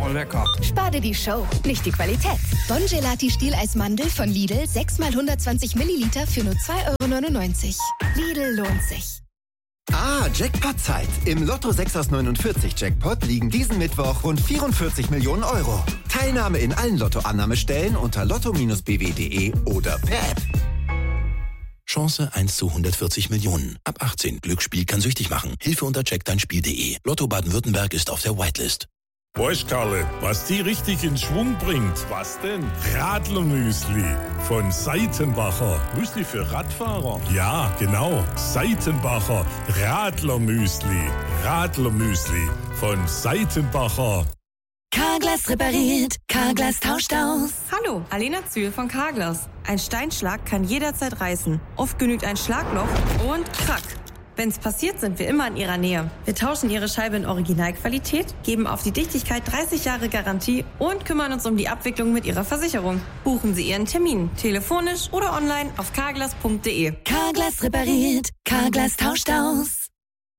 Oh, lecker. Spar dir die Show, nicht die Qualität. Bon Gelati Stieleismandel von Lidl 6 x 120 Milliliter für nur 2,99 €. Lidl lohnt sich. Jackpot-Zeit. Im Lotto 6 aus 49 Jackpot liegen diesen Mittwoch rund 44 Millionen €. Teilnahme in allen Lotto-Annahmestellen unter lotto-bw.de oder per App. Chance 1 zu 140 Millionen. Ab 18. Glücksspiel kann süchtig machen. Hilfe unter checkdeinspiel.de. Lotto Baden-Württemberg ist auf der Whitelist. Weißt Karle, was die richtig in Schwung bringt? Was denn? Radlermüsli von Seitenbacher. Müsli für Radfahrer? Ja, genau. Seitenbacher Radlermüsli. Radlermüsli von Seitenbacher. Carglass repariert, Carglass tauscht aus. Hallo, Alena Zühl von Carglass. Ein Steinschlag kann jederzeit reißen. Oft genügt ein Schlagloch und krack. Wenn's passiert, sind wir immer in Ihrer Nähe. Wir tauschen Ihre Scheibe in Originalqualität, geben auf die Dichtigkeit 30 Jahre Garantie und kümmern uns um die Abwicklung mit Ihrer Versicherung. Buchen Sie Ihren Termin, telefonisch oder online auf carglass.de. Carglass repariert, Carglass tauscht aus.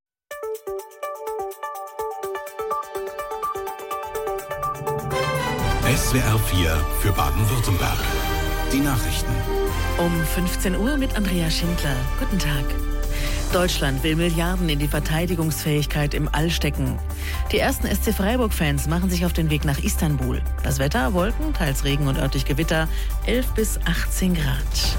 SWR 4 für Baden-Württemberg. Die Nachrichten. Um 15 Uhr mit Andrea Schindler. Guten Tag. Deutschland will Milliarden in die Verteidigungsfähigkeit im All stecken. Die ersten SC Freiburg-Fans machen sich auf den Weg nach Istanbul. Das Wetter, Wolken, teils Regen und örtlich Gewitter, 11 bis 18 Grad.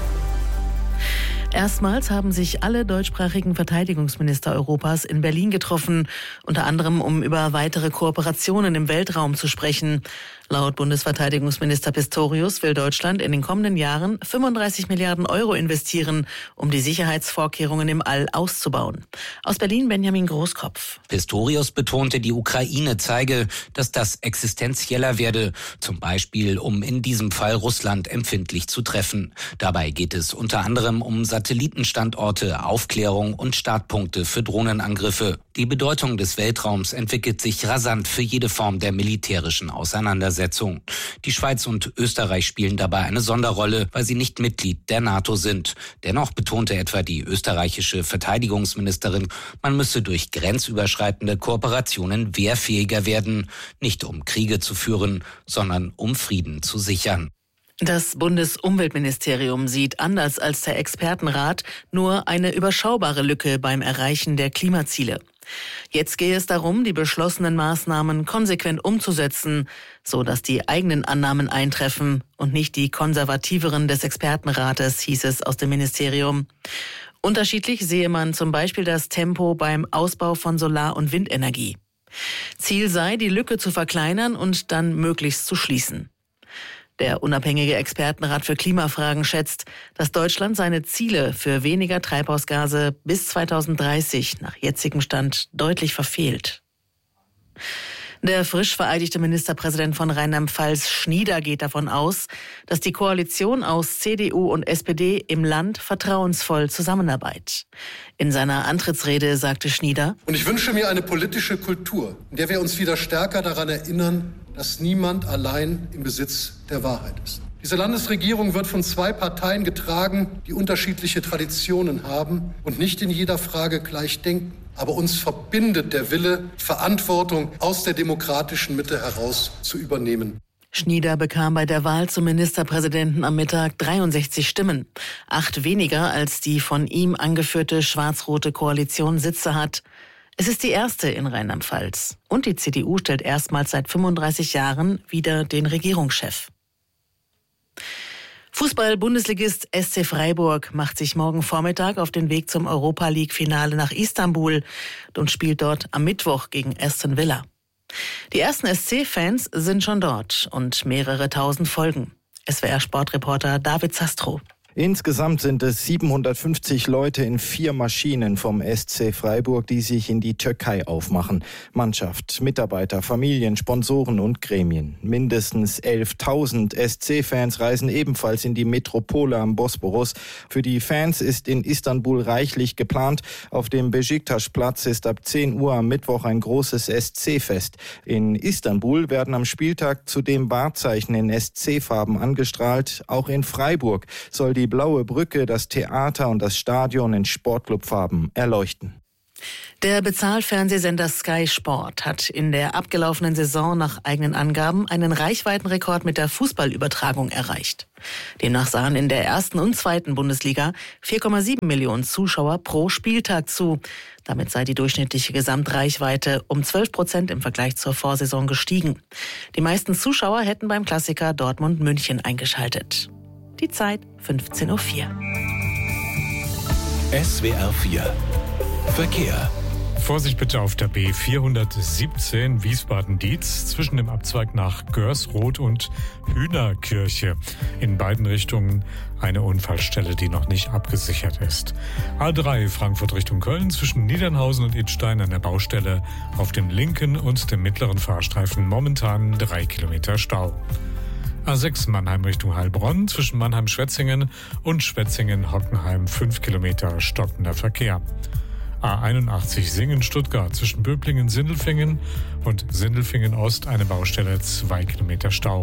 Erstmals haben sich alle deutschsprachigen Verteidigungsminister Europas in Berlin getroffen, unter anderem um über weitere Kooperationen im Weltraum zu sprechen. Laut Bundesverteidigungsminister Pistorius will Deutschland in den kommenden Jahren 35 Milliarden € investieren, um die Sicherheitsvorkehrungen im All auszubauen. Aus Berlin Benjamin Großkopf. Pistorius betonte, die Ukraine zeige, dass das existenzieller werde, zum Beispiel um in diesem Fall Russland empfindlich zu treffen. Dabei geht es unter anderem um Satellitenstandorte, Aufklärung und Startpunkte für Drohnenangriffe. Die Bedeutung des Weltraums entwickelt sich rasant für jede Form der militärischen Auseinandersetzung. Die Schweiz und Österreich spielen dabei eine Sonderrolle, weil sie nicht Mitglied der NATO sind. Dennoch betonte etwa die österreichische Verteidigungsministerin, man müsse durch grenzüberschreitende Kooperationen wehrfähiger werden, nicht um Kriege zu führen, sondern um Frieden zu sichern. Das Bundesumweltministerium sieht anders als der Expertenrat nur eine überschaubare Lücke beim Erreichen der Klimaziele. Jetzt gehe es darum, die beschlossenen Maßnahmen konsequent umzusetzen, so dass die eigenen Annahmen eintreffen und nicht die konservativeren des Expertenrates, hieß es aus dem Ministerium. Unterschiedlich sehe man zum Beispiel das Tempo beim Ausbau von Solar- und Windenergie. Ziel sei, die Lücke zu verkleinern und dann möglichst zu schließen. Der unabhängige Expertenrat für Klimafragen schätzt, dass Deutschland seine Ziele für weniger Treibhausgase bis 2030 nach jetzigem Stand deutlich verfehlt. Der frisch vereidigte Ministerpräsident von Rheinland-Pfalz, Schnieder, geht davon aus, dass die Koalition aus CDU und SPD im Land vertrauensvoll zusammenarbeitet. In seiner Antrittsrede sagte Schnieder: Und ich wünsche mir eine politische Kultur, in der wir uns wieder stärker daran erinnern, dass niemand allein im Besitz der Wahrheit ist. Diese Landesregierung wird von zwei Parteien getragen, die unterschiedliche Traditionen haben und nicht in jeder Frage gleich denken. Aber uns verbindet der Wille, Verantwortung aus der demokratischen Mitte heraus zu übernehmen. Schnieder bekam bei der Wahl zum Ministerpräsidenten am Mittag 63 Stimmen. 8 weniger als die von ihm angeführte schwarz-rote Koalition Sitze hat. Es ist die erste in Rheinland-Pfalz. Und die CDU stellt erstmals seit 35 Jahren wieder den Regierungschef. Fußball-Bundesligist SC Freiburg macht sich morgen Vormittag auf den Weg zum Europa-League-Finale nach Istanbul und spielt dort am Mittwoch gegen Aston Villa. Die ersten SC-Fans sind schon dort und mehrere tausend folgen. SWR-Sportreporter David Sastro. Insgesamt sind es 750 Leute in 4 Maschinen vom SC Freiburg, die sich in die Türkei aufmachen. Mannschaft, Mitarbeiter, Familien, Sponsoren und Gremien. Mindestens 11.000 SC-Fans reisen ebenfalls in die Metropole am Bosporus. Für die Fans ist in Istanbul reichlich geplant. Auf dem Beşiktaş-Platz ist ab 10 Uhr am Mittwoch ein großes SC-Fest. In Istanbul werden am Spieltag zudem Wahrzeichen in SC-Farben angestrahlt. Auch in Freiburg soll die Blaue Brücke, das Theater und das Stadion in Sportclubfarben erleuchten. Der Bezahlfernsehsender Sky Sport hat in der abgelaufenen Saison nach eigenen Angaben einen Reichweitenrekord mit der Fußballübertragung erreicht. Demnach sahen in der ersten und zweiten Bundesliga 4,7 Millionen Zuschauer pro Spieltag zu. Damit sei die durchschnittliche Gesamtreichweite um 12% im Vergleich zur Vorsaison gestiegen. Die meisten Zuschauer hätten beim Klassiker Dortmund-München eingeschaltet. Die Zeit 15:04 Uhr. SWR 4 Verkehr. Vorsicht bitte auf der B417 Wiesbaden-Dietz zwischen dem Abzweig nach Görsroth und Hühnerkirche. In beiden Richtungen eine Unfallstelle, die noch nicht abgesichert ist. A3 Frankfurt Richtung Köln zwischen Niedernhausen und Idstein an der Baustelle auf dem linken und dem mittleren Fahrstreifen momentan 3 Kilometer Stau. A6 Mannheim Richtung Heilbronn zwischen Mannheim-Schwetzingen und Schwetzingen-Hockenheim 5 Kilometer stockender Verkehr. A81 Singen-Stuttgart zwischen Böblingen-Sindelfingen und Sindelfingen-Ost eine Baustelle 2 Kilometer Stau.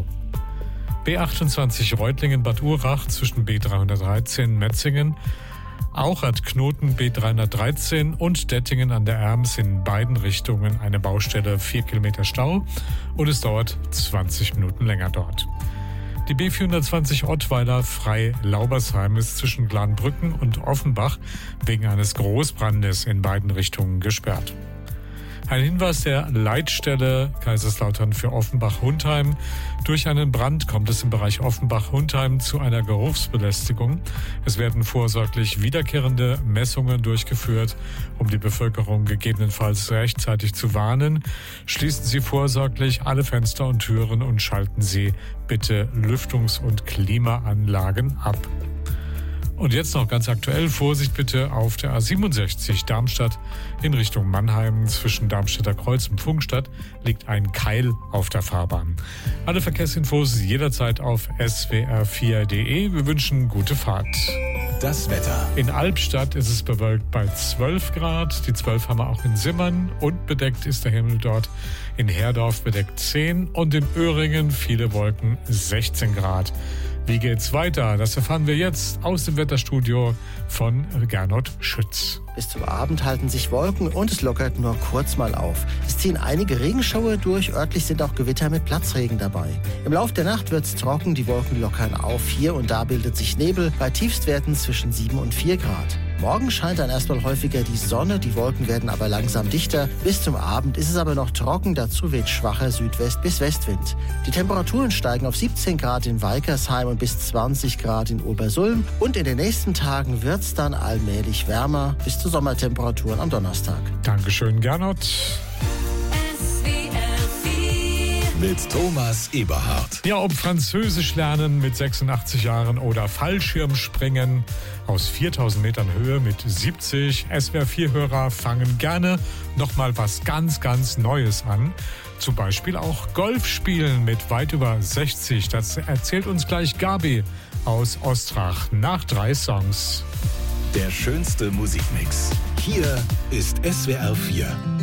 B28 Reutlingen-Bad Urach zwischen B313 Metzingen, auch at Knoten B313 und Dettingen an der Erms in beiden Richtungen eine Baustelle 4 Kilometer Stau und es dauert 20 Minuten länger dort. Die B420 Ottweiler Frei-Laubersheim ist zwischen Glanbrücken und Offenbach wegen eines Großbrandes in beiden Richtungen gesperrt. Ein Hinweis der Leitstelle Kaiserslautern für Offenbach-Hundheim. Durch einen Brand kommt es im Bereich Offenbach-Hundheim zu einer Geruchsbelästigung. Es werden vorsorglich wiederkehrende Messungen durchgeführt, um die Bevölkerung gegebenenfalls rechtzeitig zu warnen. Schließen Sie vorsorglich alle Fenster und Türen und schalten Sie bitte Lüftungs- und Klimaanlagen ab. Und jetzt noch ganz aktuell, Vorsicht bitte auf der A67 Darmstadt in Richtung Mannheim. Zwischen Darmstädter Kreuz und Pfungstadt liegt ein Keil auf der Fahrbahn. Alle Verkehrsinfos jederzeit auf swr4.de. Wir wünschen gute Fahrt. Das Wetter. In Albstadt ist es bewölkt bei 12 Grad. Die 12 haben wir auch in Simmern und bedeckt ist der Himmel dort. In Herdorf bedeckt 10 und in Öhringen viele Wolken 16 Grad. Wie geht's weiter? Das erfahren wir jetzt aus dem Wetterstudio von Gernot Schütz. Bis zum Abend halten sich Wolken und es lockert nur kurz mal auf. Es ziehen einige Regenschauer durch, örtlich sind auch Gewitter mit Platzregen dabei. Im Lauf der Nacht wird's trocken, die Wolken lockern auf. Hier und da bildet sich Nebel bei Tiefstwerten zwischen 7 und 4 Grad. Morgen scheint dann erstmal häufiger die Sonne, die Wolken werden aber langsam dichter. Bis zum Abend ist es aber noch trocken, dazu weht schwacher Südwest- bis Westwind. Die Temperaturen steigen auf 17 Grad in Weikersheim und bis 20 Grad in Obersulm. Und in den nächsten Tagen wird's dann allmählich wärmer, bis zu Sommertemperaturen am Donnerstag. Dankeschön, Gernot. Mit Thomas Eberhardt. Ja, ob Französisch lernen mit 86 Jahren oder Fallschirmspringen aus 4000 Metern Höhe mit 70. SWR4-Hörer fangen gerne nochmal was ganz, ganz Neues an. Zum Beispiel auch Golf spielen mit weit über 60. Das erzählt uns gleich Gabi aus Ostrach nach 3 Songs. Der schönste Musikmix. Hier ist SWR4.